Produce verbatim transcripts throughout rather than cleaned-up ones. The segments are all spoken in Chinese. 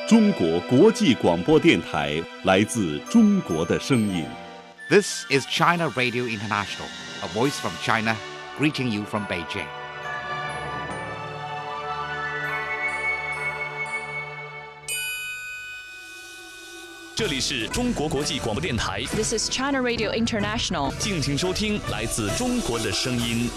中国国际广播电台，来自中国的声音。 This is China Radio International, a voice from China, greeting you from Beijing. 这里是中国国际广播电台 This is China Radio International. 敬请收听来自中国的声音。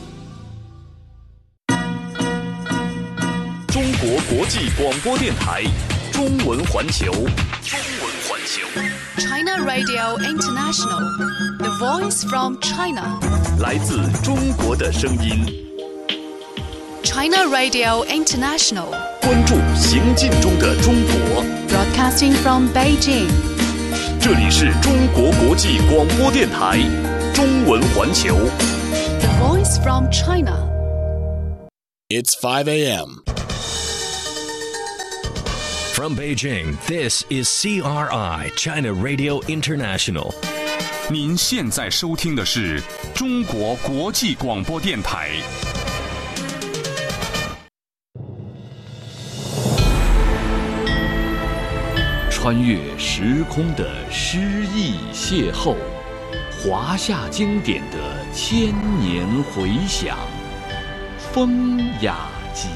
中国国际广播电台中文环球，中文环球。 China Radio International, the voice from China. 来自中国的声音。 China Radio International. 关注行进中的中国。 Broadcasting from Beijing. 这里是中国国际广播电台中文环球。 The voice from China. It's five a.m. From Beijing, this is C R I, China Radio International. 您现在收听的是中国国际广播电台。 穿越时空的诗意邂逅，华夏经典的千年回响，风雅集。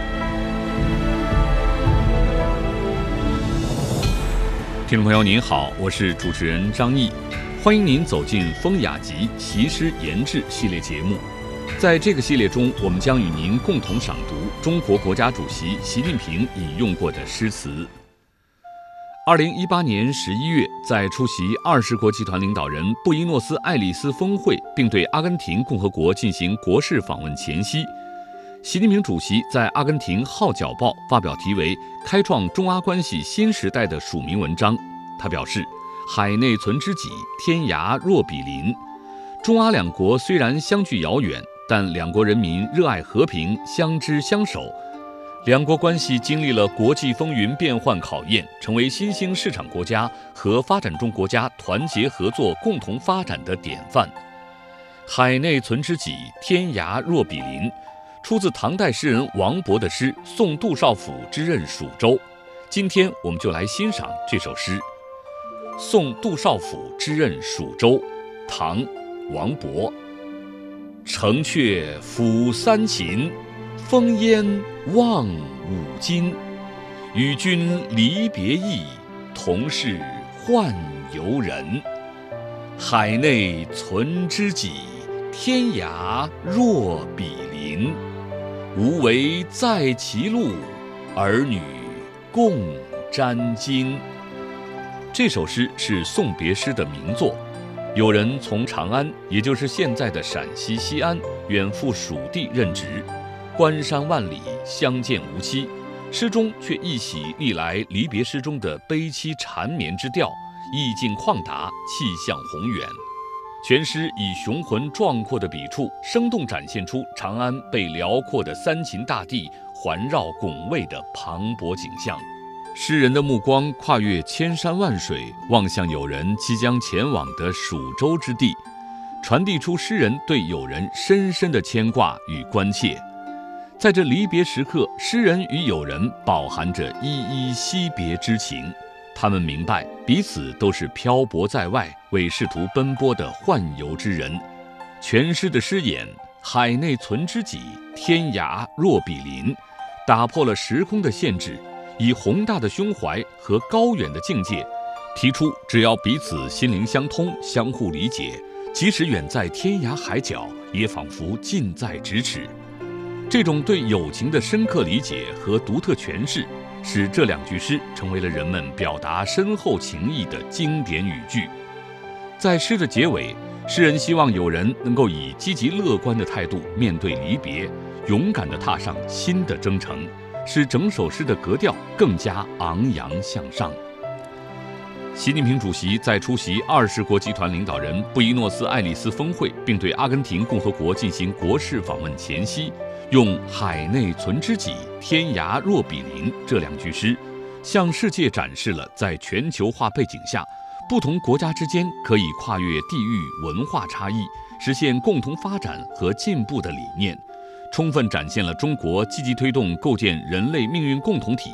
听众朋友您好，我是主持人张毅，欢迎您走进风雅集习诗研制系列节目。在这个系列中，我们将与您共同赏读中国国家主席习近平引用过的诗词。二零一八年十一月，在出席二十国集团领导人布宜诺斯艾利斯峰会并对阿根廷共和国进行国事访问前夕，习近平主席在阿根廷《号角报》发表题为《开创中阿关系新时代》的署名文章。他表示，海内存知己，天涯若比邻。中阿两国虽然相距遥远，但两国人民热爱和平，相知相守。两国关系经历了国际风云变幻考验，成为新兴市场国家和发展中国家团结合作、共同发展的典范。海内存知己，天涯若比邻，出自唐代诗人王勃的诗《送杜少府之任蜀州》。今天我们就来欣赏这首诗《送杜少府之任蜀州》，唐·王勃。城阙辅三秦，烽烟望五津。与君离别意，同是宦游人。海内存知己，天涯若比邻。无为在歧路，儿女共沾巾。这首诗是送别诗的名作。有人从长安，也就是现在的陕西西安，远赴蜀地任职，关山万里，相见无期。诗中却一袭历来离别诗中的悲凄缠绵之调，意境旷达，气象宏远。全诗以雄浑壮阔的笔触，生动展现出长安被辽阔的三秦大地环绕拱卫的磅礴景象。诗人的目光跨越千山万水，望向友人即将前往的蜀州之地，传递出诗人对友人深深的牵挂与关切。在这离别时刻，诗人与友人饱含着依依惜别之情。他们明白彼此都是漂泊在外，为仕途奔波的宦游之人。全诗的诗眼海内存知己，天涯若比邻，打破了时空的限制，以宏大的胸怀和高远的境界，提出只要彼此心灵相通，相互理解，即使远在天涯海角，也仿佛近在咫尺。这种对友情的深刻理解和独特诠释，使这两句诗成为了人们表达深厚情谊的经典语句。在诗的结尾，诗人希望友人能够以积极乐观的态度面对离别，勇敢地踏上新的征程，使整首诗的格调更加昂扬向上。习近平主席在出席二十国集团领导人布宜诺斯艾利斯峰会并对阿根廷共和国进行国事访问前夕，用海内存知己，天涯若比邻这两句诗，向世界展示了在全球化背景下，不同国家之间可以跨越地域文化差异，实现共同发展和进步的理念，充分展现了中国积极推动构建人类命运共同体、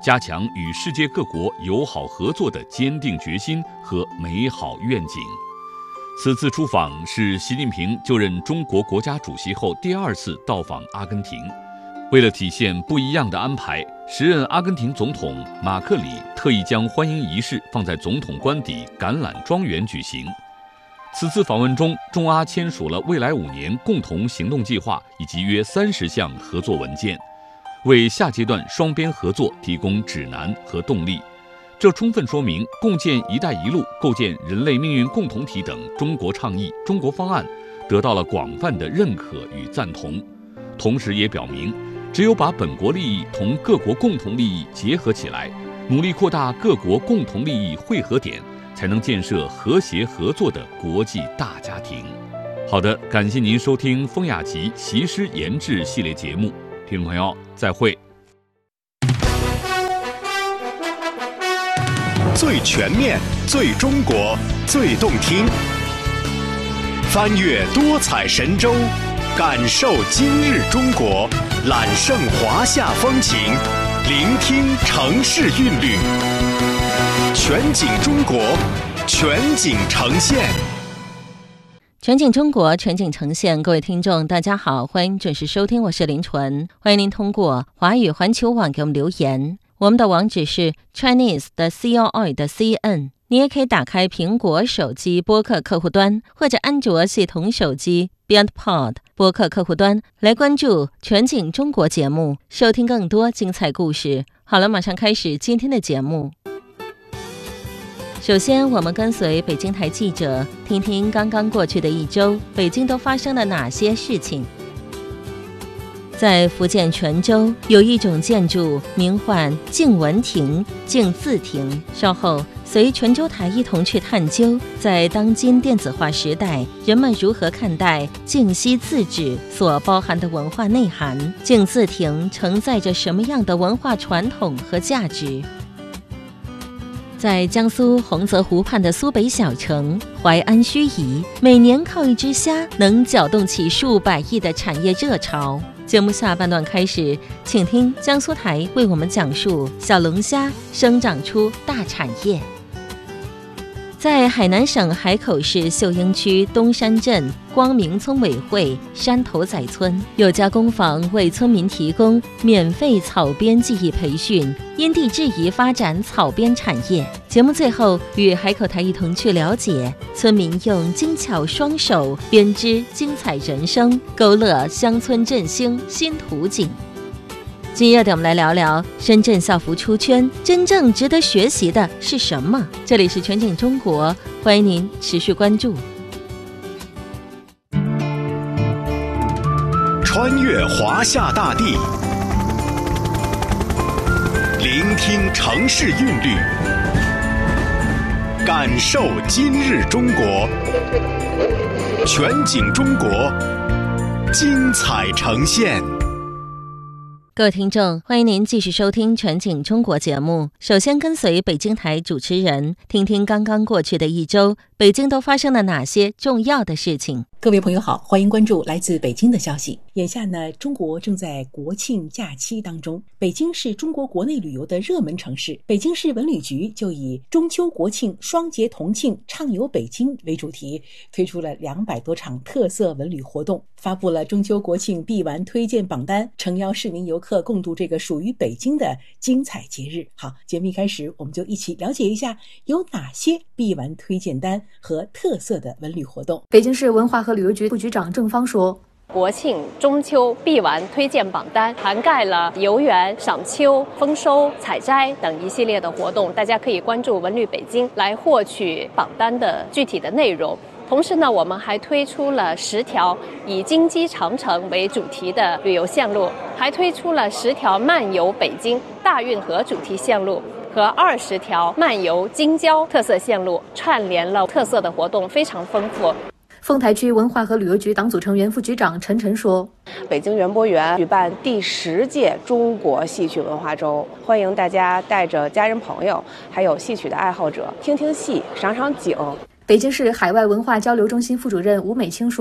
加强与世界各国友好合作的坚定决心和美好愿景。此次出访是习近平就任中国国家主席后第二次到访阿根廷。为了体现不一样的安排，时任阿根廷总统马克里特意将欢迎仪式放在总统官邸橄榄庄园举行。此次访问中，中阿签署了未来五年共同行动计划以及约三十项合作文件，为下阶段双边合作提供指南和动力。这充分说明共建“一带一路”、构建人类命运共同体等中国倡议、中国方案得到了广泛的认可与赞同，同时也表明，只有把本国利益同各国共同利益结合起来，努力扩大各国共同利益汇合点，才能建设和谐合作的国际大家庭。好的，感谢您收听风雅集习诗研制系列节目，听众朋友，再会。 最全面、最中国、最动听，翻越多彩神州，感受今日中国，揽胜华夏风情，聆听城市韵律，全景中国，全景呈现。 全景中国，全景呈现。各位听众大家好，欢迎准时收听，我是林纯。欢迎您通过华语环球网给我们留言，我们的网址是 Chinese 的 C O I 的 C N。 你也可以打开苹果手机播客客户端或者安卓系统手机 BeyondPod 播客客户端来关注全景中国节目，收听更多精彩故事。好了，马上开始今天的节目。首先，我们跟随北京台记者听听刚刚过去的一周北京都发生了哪些事情。在福建泉州有一种建筑名唤静文亭、静字亭，稍后随泉州台一同去探究，在当今电子化时代，人们如何看待静息字纸所包含的文化内涵，静字亭承载着什么样的文化传统和价值。在江苏洪泽湖畔的苏北小城淮安盱眙，每年靠一只虾能搅动起数百亿的产业热潮。节目下半段开始，请听江苏台为我们讲述小龙虾生长出大产业。在海南省海口市秀英区东山镇光明村委会山头仔村，有家工坊为村民提供免费草编技艺培训，因地制宜发展草编产业。节目最后与海口台一同去了解村民用精巧双手编织精彩人生，勾勒乡村振兴新图景。今夜的我们来聊聊深圳校服出圈，真正值得学习的是什么？这里是全景中国，欢迎您持续关注。 穿越华夏大地，聆听城市韵律，感受今日中国，全景中国，精彩呈现。 各位听众，欢迎您继续收听全景中国节目。首先跟随北京台主持人听听刚刚过去的一周北京都发生了哪些重要的事情。 各位朋友好，欢迎关注来自北京的消息。眼下呢，中国正在国庆假期当中，北京是中国国内旅游的热门城市。北京市文旅局就以中秋国庆双节同庆畅游北京为主题，推出了两百多场特色文旅活动，发布了中秋国庆必玩推荐榜单，诚邀市民游客共度这个属于北京的精彩节日。好，节目一开始我们就一起了解一下有哪些必玩推荐单和特色的文旅活动。 北京市文化和旅游局副局长郑芳说， 国庆、中秋必玩推荐榜单涵盖了游园、赏秋、丰收、采摘等一系列的活动，大家可以关注文旅北京来获取榜单的具体的内容。同时呢，我们还推出了十条以金鸡长城为主题的旅游线路，还推出了十条漫游北京大运河主题线路和二十条漫游京郊特色线路，串联了特色的活动，非常丰富。 丰台区文化和旅游局党组成员副局长陈晨说， 北京园博园举办第十届中国戏曲文化周，欢迎大家带着家人朋友还有戏曲的爱好者听听戏，赏赏景。 北京市海外文化交流中心副主任吴美清说，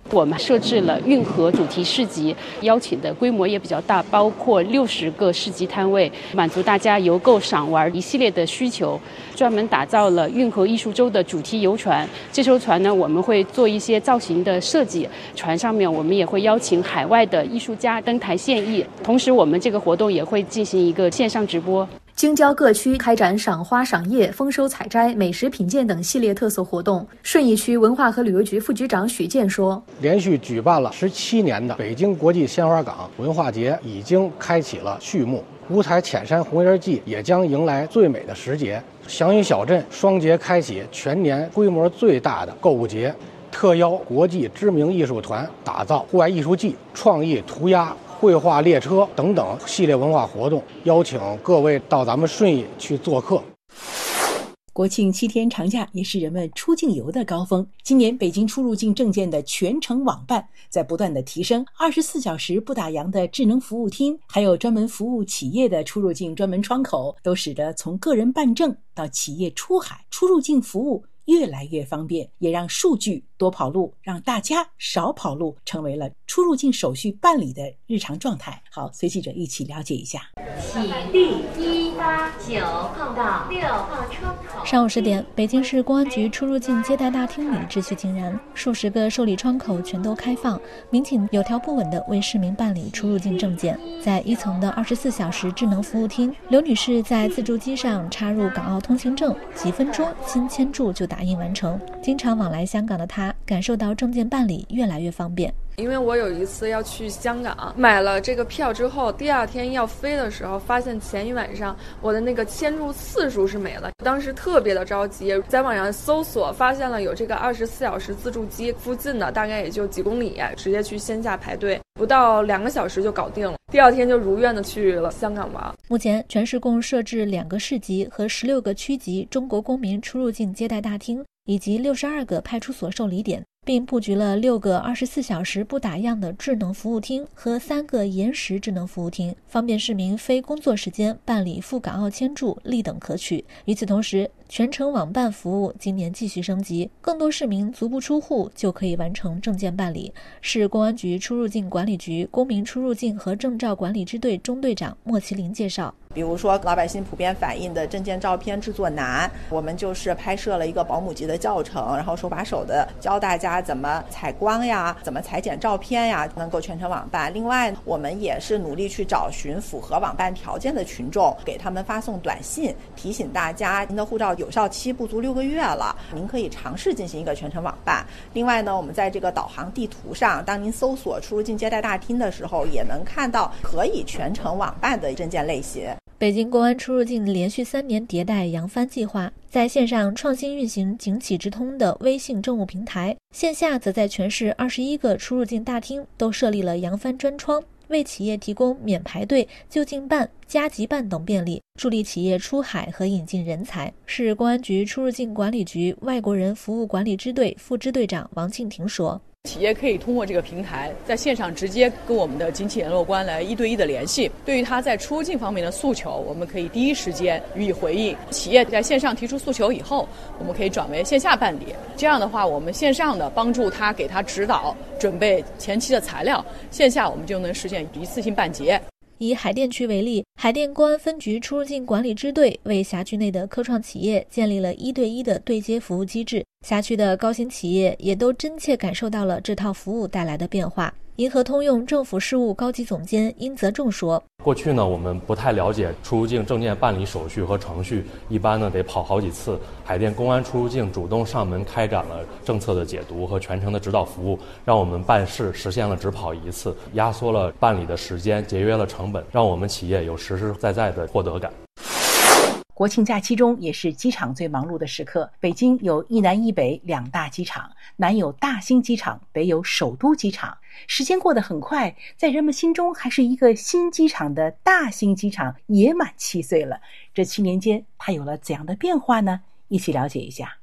我们设置了运河主题市集，邀请的规模也比较大，包括六十个市集摊位，满足大家游购赏玩一系列的需求。专门打造了运河艺术周的主题游船，这艘船呢，我们会做一些造型的设计，船上面我们也会邀请海外的艺术家登台献艺，同时我们这个活动也会进行一个线上直播。 京郊各区开展赏花赏叶、丰收采摘、美食品鉴等系列特色活动。顺义区文化和旅游局副局长许健说， 连续举办了十七年的北京国际鲜花港文化节已经开启了序幕，五彩浅山红叶季也将迎来最美的时节。祥云小镇双节开启全年规模最大的购物节，特邀国际知名艺术团打造户外艺术季、创意涂鸦、绘画列车等等系列文化活动，邀请各位到咱们顺义去做客。 国庆七天长假也是人们出境游的高峰。今年北京出入境证件的全程网办在不断的提升，二十四小时不打烊的智能服务厅，还有专门服务企业的出入境专门窗口，都使得从个人办证到企业出海出入境服务越来越方便，也让数据多跑路，让大家少跑路，成为了出入境手续办理的日常状态。好，随记者一起了解一下。 起立，一八九号到六号窗口。 上午十点，北京市公安局出入境接待大厅里秩序井然，数十个受理窗口全都开放，民警有条不紊地为市民办理出入境证件。在一层的二十四小时智能服务厅，刘女士在自助机上插入港澳通行证，几分钟新签注就打印完成。经常往来香港的她感受到证件办理越来越方便。 因为我有一次要去香港，买了这个票之后，第二天要飞的时候，发现前一晚上我的那个签注次数是没了，当时特别的着急，在网上搜索发现了有这个二十四小时自助机，附近的大概也就几公里，直接去线下排队，不到两个小时就搞定了。第二天就如愿的去了香港玩。 目前全市共设置两个市级和十六个区级中国公民出入境接待大厅，以及六十二个派出所受理点，并布局了六个二十四小时不打烊的智能服务厅和三个延时智能服务厅，方便市民非工作时间办理赴港澳签注，立等可取。与此同时，全程网办服务今年继续升级，更多市民足不出户就可以完成证件办理。市公安局出入境管理局公民出入境和证照管理支队中队长莫麒麟介绍， 比如说老百姓普遍反映的证件照片制作难，我们就是拍摄了一个保姆级的教程，然后手把手的教大家怎么采光呀，怎么裁剪照片呀，能够全程网办。另外我们也是努力去找寻符合网办条件的群众，给他们发送短信提醒大家，您的护照有效期不足六个月了，您可以尝试进行一个全程网办。另外呢，我们在这个导航地图上，当您搜索出入境接待大厅的时候，也能看到可以全程网办的证件类型。 北京公安出入境连续三年迭代扬帆计划，在线上创新运行警企直通的微信政务平台，线下则在全市二十一个出入境大厅都设立了扬帆专窗，为企业提供免排队、就近办、加急办等便利，助力企业出海和引进人才。市公安局出入境管理局外国人服务管理支队副支队长王庆婷说， 企业可以通过这个平台在线上直接跟我们的警企联络官来一对一的联系，对于他在出入境方面的诉求，我们可以第一时间予以回应。企业在线上提出诉求以后，我们可以转为线下办理，这样的话我们线上的帮助他，给他指导准备前期的材料，线下我们就能实现一次性办结。 以海淀区为例，海淀公安分局出入境管理支队为辖区内的科创企业建立了一对一的对接服务机制，辖区的高新企业也都真切感受到了这套服务带来的变化。银河通用政府事务高级总监殷泽仲说， 过去呢，我们不太了解出入境证件办理手续和程序，一般呢得跑好几次。海淀公安出入境主动上门开展了政策的解读和全程的指导服务，让我们办事实现了只跑一次，压缩了办理的时间，节约了成本，让我们企业有实实在在的获得感。 国庆假期中也是机场最忙碌的时刻，北京有一南一北两大机场，南有大兴机场，北有首都机场。时间过得很快，在人们心中还是一个新机场的大兴机场也满七岁了。这七年间它有了怎样的变化呢？一起了解一下。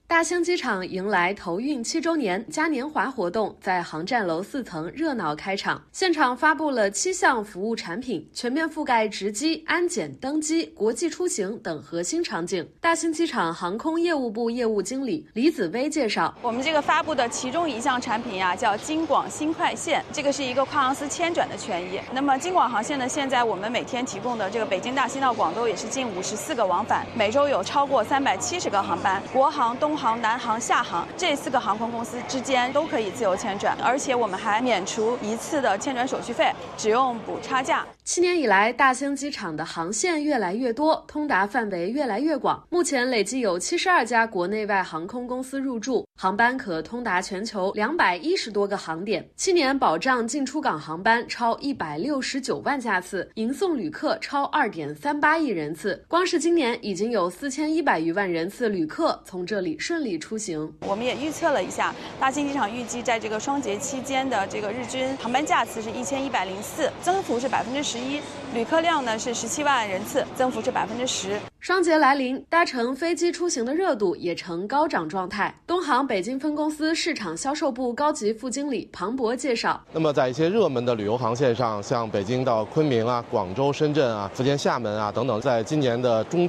大兴机场迎来投运七周年嘉年华活动在航站楼四层热闹开场，现场发布了七项服务产品，全面覆盖值机、安检、登机、国际出行等核心场景。大兴机场航空业务部业务经理李子薇介绍， 我们这个发布的其中一项产品呀、啊，叫京广新快线，这个是一个跨航司千转的权益。那么京广航线呢，现在我们每天提供的这个北京大兴到广州也是近五十四个往返，每周有超过三百七十个航班，国航、东航、南航、厦航这四个航空公司之间都可以自由迁转，而且我们还免除一次的迁转手续费，只用补差价。 七年以来，大兴机场的航线越来越多，通达范围越来越广。目前累计有七十二家国内外航空公司入驻，航班可通达全球两百一十多个航点。七年保障进出港航班超一百六十九万架次，迎送旅客超二点三八亿人次。光是今年已经有四千一百余万人次旅客从这里顺利出行。 我们也预测了一下，大兴机场预计在这个双节期间的这个日均航班架次是一千一百零四，增幅是百分之十一，旅客量呢是十七万人次，增幅是百分之十。 双节来临，搭乘飞机出行的热度也呈高涨状态。东航北京分公司市场销售部高级副经理庞博介绍， 那么在一些热门的旅游航线上，像北京到昆明啊、广州、深圳啊、福建厦门啊等等，在今年的中